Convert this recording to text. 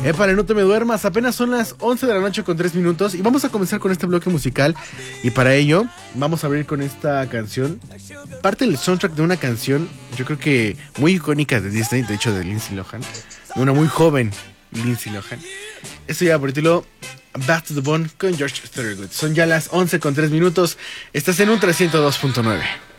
Épale, no te me duermas, apenas son las 11 de la noche con 3 minutos y vamos a comenzar con este bloque musical y para ello vamos a abrir con esta canción, parte del soundtrack de una canción, yo creo que muy icónica de Disney, de hecho de Lindsay Lohan, de una muy joven Lindsay Lohan. Esto ya por el título Back to the Bone con George Thorogood. Son ya las 11 con 3 minutos, estás en un 302.9.